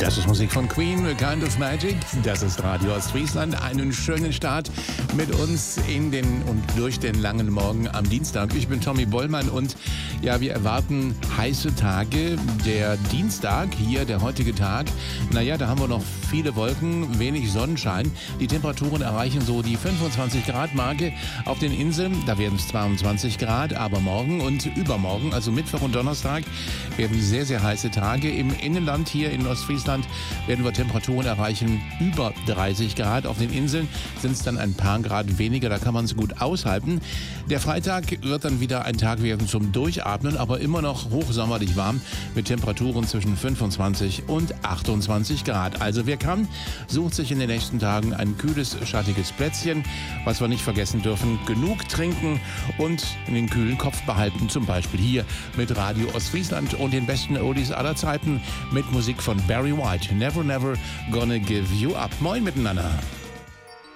Das ist Musik von Queen, A Kind of Magic. Das ist Radio Ostfriesland. Einen schönen Start mit uns in den und durch den langen Morgen am Dienstag. Ich bin Tommy Bollmann und ja, wir erwarten heiße Tage. Der Dienstag, hier der heutige Tag, naja, da haben wir noch viele Wolken, wenig Sonnenschein. Die Temperaturen erreichen so die 25 Grad Marke. Auf den Inseln, da werden es 22 Grad, aber morgen und übermorgen, also Mittwoch und Donnerstag, werden sehr, sehr heiße Tage. Im Innenland hier in Ostfriesland werden wir Temperaturen erreichen über 30 Grad. Auf den Inseln sind es dann ein paar Grad weniger, da kann man es gut aushalten. Der Freitag wird dann wieder ein Tag werden zum Durchatmen, aber immer noch hochsommerlich warm mit Temperaturen zwischen 25 und 28 Grad. Also wer kann, sucht sich in den nächsten Tagen ein kühles, schattiges Plätzchen. Was wir nicht vergessen dürfen, genug trinken und den kühlen Kopf behalten. Zum Beispiel hier mit Radio Ostfriesland und den besten Oldies aller Zeiten mit Musik von Barry White. Never, never gonna give you up. Moin miteinander.